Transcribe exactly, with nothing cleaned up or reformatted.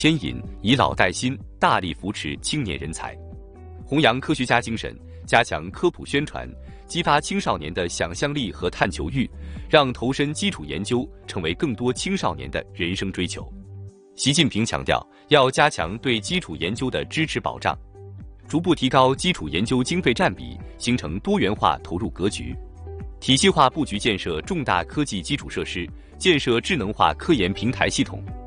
牵引，以老带新，大力扶持青年人才，弘扬科学家精神，加强科普宣传，激发青少年的想象力和探求欲，让投身基础研究成为更多青少年的人生追求。习近平强调，要加强对基础研究的支持保障，逐步提高基础研究经费占比，形成多元化投入格局，体系化布局建设重大科技基础设施，建设智能化科研平台系统。